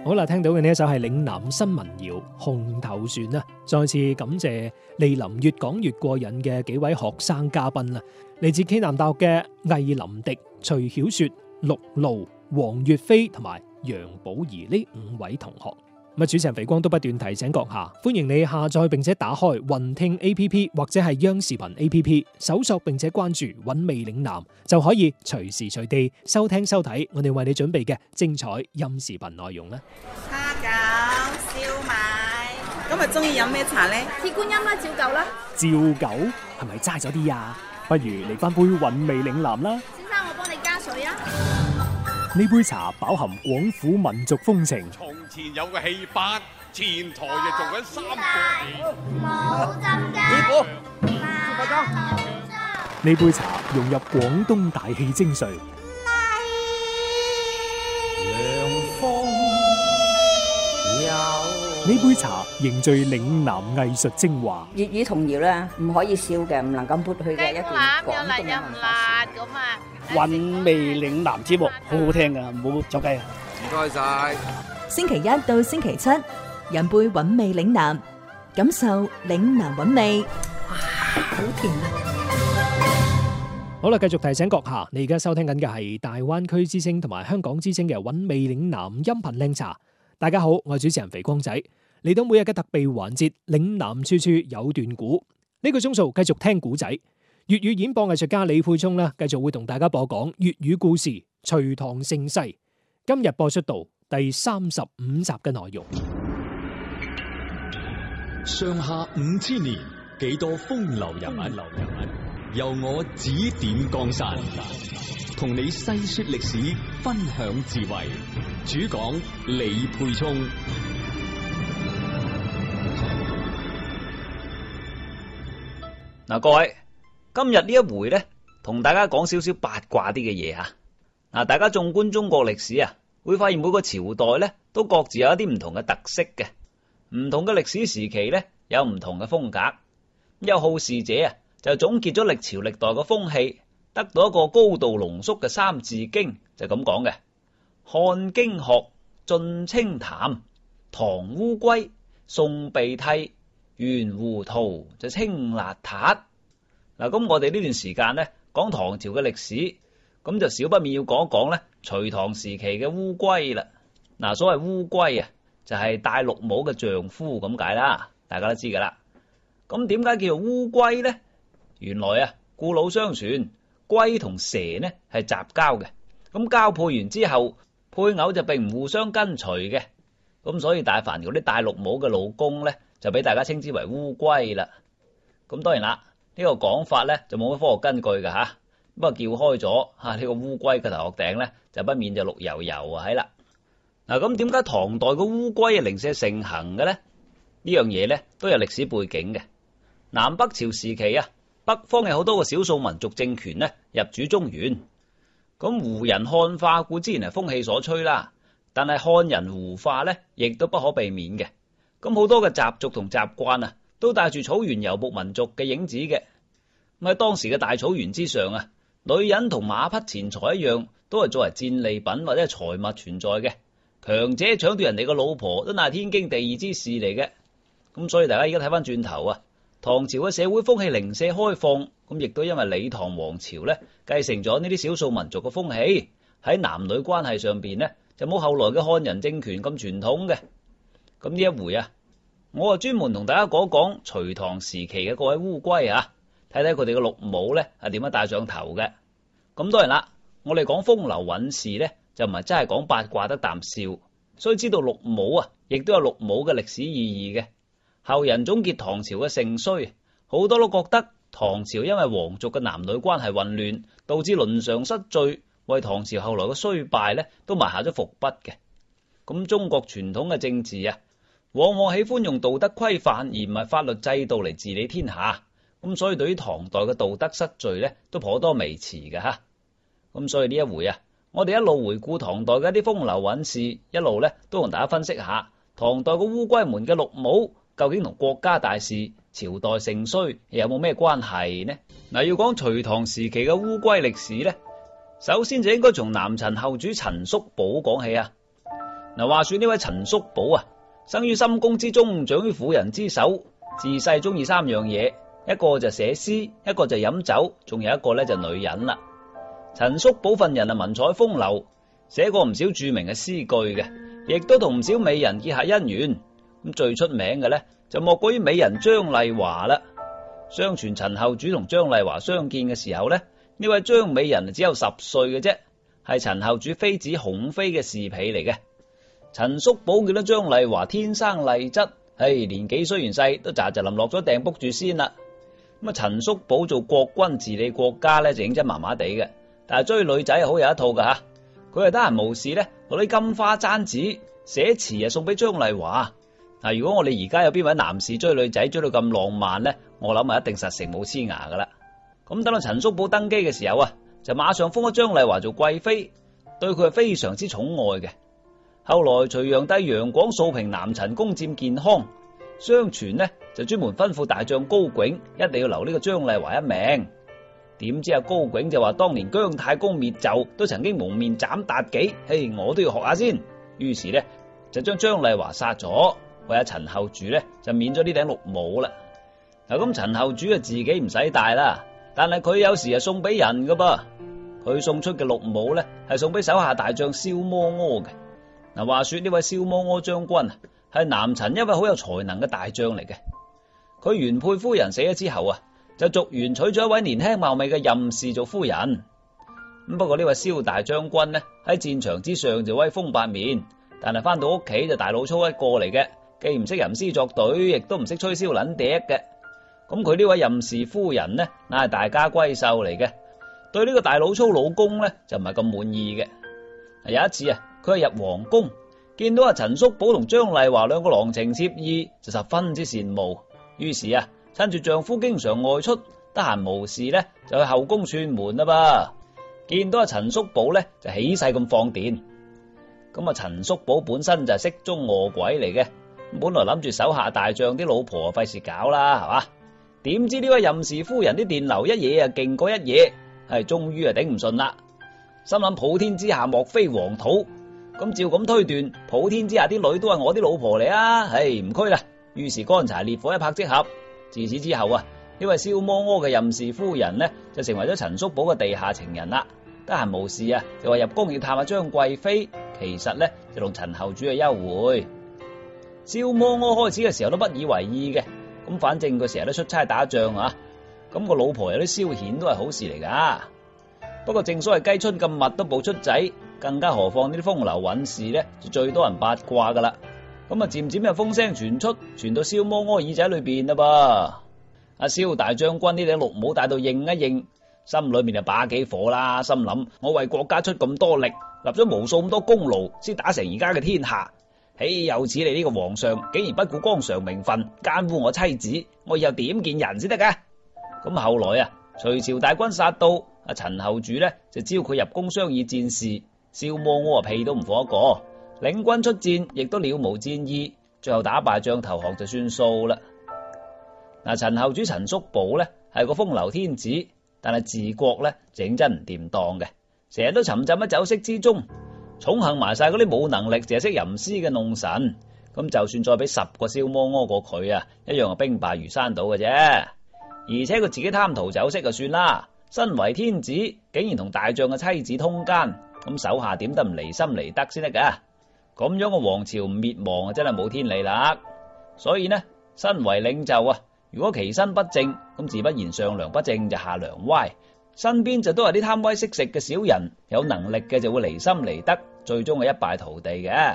好啦，聽到嘅呢一首係嶺南新民謠《紅頭船》啊！再次感謝蒞臨越講越過癮嘅幾位學生嘉賓啊！嚟自暨南大學嘅魏林迪、徐曉雪、陸路、黃月飛同埋楊寶儀呢5位同學。主持人肥光都不斷提醒閣下，歡迎你下載並且打開雲聽 A.P.P 或者係央視頻 A.P.P 搜索並且關注韻味嶺南，就可以隨時隨地收聽收睇我哋為你準備嘅精彩音視頻內容啦。 蝦餃、燒賣，今日中意飲咩茶呢？ 鐵觀音啦，照舊啦。 照舊係咪齋咗啲啊？不如嚟翻杯韻味嶺南啦。 先生，我幫你加水啊。 呢杯茶飽含廣府民族風情。 從前有個戲班，前台就做緊三個戲。 冇浸雞。 師傅， 呢杯茶融入廣東大氣精髓。呢杯茶凝聚嶺南藝術精華。 粵語童謠咧，唔可以笑嘅，唔能夠抹去嘅一段廣東嘅文化。 韻味嶺南節目好好聽噶，唔好走雞啊！ 唔該晒。 星期一到星期七，飲杯韻味嶺南，感受嶺南韻味。哇，好甜啊！好啦，繼續提醒閣下，你而家收聽緊嘅係大灣區之聲同埋香港之聲嘅韻味嶺南音頻靚茶。大家好，我係主持人肥光仔，嚟到每日嘅特備環節，嶺南處處有段古。呢個鐘數繼續聽古仔。粵語演播藝術家李沛聰繼續會同大家播講粵語故事《隋唐盛世》。今日播出到第35集嘅內容。 上下5000年，幾多風流人物，由我指點江山，同你細說歷史，分享智慧。主講李沛聰。 嗱，各位。今日呢一回呢，同大家講少少八卦啲嘅嘢吓。嗱，大家縱觀中國歷史啊，會發現每個朝代呢都各自有一啲唔同嘅特色嘅，唔同嘅歷史時期呢有唔同嘅風格。有好事者啊，就總結咗歷朝歷代嘅風氣，得到一個高度濃縮嘅三字經，就咁講嘅：漢經學，晉清談，唐烏龜，宋鼻涕，元胡塗，就清邋遢。嗱，咁我哋呢段時間呢講唐朝嘅歷史，咁就少不免要講一講呢隋唐時期嘅烏龜啦。嗱，所謂烏龜啊，就係戴綠帽嘅丈夫咁解啦，大家都知噶啦。咁點解叫做烏龜呢？原來啊，故老相傳，龜同蛇呢係雜交嘅，咁交配完之後，配偶就並唔互相跟隨嘅，咁所以大凡嗰啲戴綠帽嘅老公呢，就俾大家稱之為烏龜啦。咁當然啦。呢個講法咧就冇乜科學根據㗎吓，不過叫開咗呢個烏龜嘅頭殼頂咧就不免就綠油油啊，係啦。嗱，咁點解唐代嘅烏龜係零舍盛行嘅咧？呢樣嘢咧都有歷史背景嘅。南北朝時期啊，北方有好多個少數民族政權咧入主中原，咁胡人漢化固之然係風氣所趨啦，但係漢人胡化咧亦都不可避免嘅。咁好多嘅習俗同習慣啊，都帶住草原遊牧民族嘅影子嘅。咁喺當時嘅大草原之上啊，女人同馬匹錢財一樣，都係作為戰利品或者係財物存在嘅。強者搶奪人哋個老婆，都係天經地義之事嚟嘅。咁所以大家而家睇翻轉頭啊，唐朝嘅社會風氣零舍開放，咁亦都因為李唐王朝咧繼承咗呢啲少數民族嘅風氣，喺男女關係上邊咧就冇後來嘅漢人政權咁傳統嘅。咁呢一回啊，我啊專門同大家講講隋唐時期嘅各位烏龜啊，睇睇佢哋嘅綠帽咧係點樣戴上頭嘅。咁當然啦，我哋講風流韻事咧就唔係真係講八卦得啖笑，所以知道綠帽啊，亦都有綠帽嘅歷史意義嘅。後人總結唐朝嘅盛衰，好多都覺得唐朝因為皇族嘅男女關係混亂，導致倫常失序，為唐朝後來嘅衰敗咧都埋下咗伏筆嘅。咁中國傳統嘅政治啊，往往喜歡用道德規範而唔係法律制度嚟治理天下，咁所以對於唐代嘅道德失序咧都頗多微詞嘅吓。咁所以呢一回啊，我哋一路回顧唐代嘅一啲風流韻事，一路咧都同大家分析下唐代嘅烏龜們嘅綠帽究竟同國家大事、朝代盛衰有冇咩關係呢？嗱，要講隋唐時期嘅烏龜歷史咧，首先就應該從南陳後主陳叔寶講起啊。 嗱，話說呢位陳叔寶啊，生於深宮之中，長於婦人之手，自細中意3樣嘢，一個就寫詩，一個就飲酒，仲有一個咧就女人啦。陳叔寶份人啊，文采風流，寫過唔少著名嘅詩句嘅，亦都同唔少美人結下姻緣。咁最出名嘅咧就莫過於美人張麗華啦。相傳陳後主同張麗華相見嘅時候咧，呢位張美人只有10歲嘅啫，係陳後主妃子孔妃嘅侍婢嚟嘅。陳叔寶見到張麗華天生麗質，年紀雖然細，都喳臨落咗訂卜住先啦。咁啊，陳叔寶做國君治理國家咧就認真麻麻地嘅，但係追女仔好有一套噶吓。佢係得閒無事咧攞啲金花簪子寫詞啊送俾張麗華。嗱，如果我哋而家有邊位男士追女仔追到咁浪漫咧，我諗啊一定實成冇黐牙噶啦。咁等到陳叔寶登基嘅時候啊，就馬上封咗張麗華做貴妃，對佢係非常之寵愛嘅。後來隋煬帝楊廣掃平南陳，攻佔建康，相傳呢就專門吩咐大將高炯一定要留呢個張麗華一命。點知高炯就話當年姜太公滅紂都曾經蒙面斬妲己，我都要學下先。於是呢就將張麗華殺咗，為阿陳後主呢就免咗呢頂綠帽啦。嗱，咁陳後主啊自己唔使戴啦，但係佢有時啊送俾人噶噃。佢送出嘅綠帽呢係送俾手下大將蕭摩柯嘅。嗱，話說呢位蕭摩柯將軍啊，係南陳一位好有才能嘅大將嚟嘅。佢原配夫人死咗之後啊，就續弦娶咗一位年輕貌美嘅任氏做夫人。咁不過呢位蕭大將軍呢，喺戰場之上就威風八面，但係翻到屋企就大老粗一個嚟嘅，既唔識吟詩作對，亦都唔識吹簫捻笛嘅。咁佢呢位任氏夫人呢，乃係大家閨秀嚟嘅，對呢個大老粗老公呢，就唔係咁滿意嘅。有一次啊，佢係入皇宮，見到阿陳叔寶同張麗華兩個郎情妾意，就十分之羨慕。於是啊，趁住丈夫經常外出，得閒無事呢，就去後宮串門啦噃。見到阿陳叔寶呢，就起勢咁放電。咁啊，陳叔寶本身就係色中餓鬼嚟嘅，本來諗住手下大將啲老婆費事搞啦，係嘛？點知呢位任氏夫人啲電流一嘢啊勁過一嘢，終於啊頂唔順啦。心諗普天之下莫非黃土，咁照咁推斷，普天之下啲女都係我啲老婆嚟啊！唔拘啦，於是乾柴烈火一拍即合。自此之後啊，呢位蕭摩柯嘅任氏夫人呢，就成為咗陳叔寶嘅地下情人啦。得閒無事啊，就話入宮要探下張貴妃，其實呢，就同陳後主去幽會。蕭摩柯開始嘅時候都不以為意嘅，咁反正佢成日都出差打仗啊，咁個老婆有啲消遣都係好事嚟噶。不過正所謂雞春咁密都爆出仔，更加何況呢啲風流韻事呢，就最多人八卦噶啦。咁啊，漸漸有風聲傳出，傳到蕭摩柯耳仔裏邊啦噃。阿蕭大將軍呢頂綠帽戴到應一應，心裏面就把幾火啦。心諗我為國家出咁多力，立咗無數咁多功勞，先打成而家嘅天下。有此你呢個皇上竟然不顧光常名分，奸污我妻子，我以後點見人先得噶？咁後來啊，隋朝大軍殺到，阿陳後主呢就招佢入宮商議戰事，蕭摩柯屁都唔放一個，領軍出戰亦都了無戰意，最後打敗仗投降就算數啦。嗱，陳後主陳叔寶呢係個風流天子，但係治國呢整真唔掂當嘅，成日都沉浸喺酒色之中，寵幸埋晒嗰啲冇能力淨係識吟詩嘅弄臣。咁就算再俾10個蕭摩柯過佢啊，一樣係兵敗如山倒嘅啫。而且佢自己貪圖酒色就算啦，身為天子竟然同大將嘅妻子通姦，咁手下點得唔離心離德先得噶？咁樣個王朝唔滅亡啊，真係冇天理啦。所以呢，身為領袖啊，如果其身不正，咁自不然上梁不正就下梁歪，身邊就都係啲貪威識食嘅小人，有能力嘅就會離心離德，最終係一敗塗地嘅。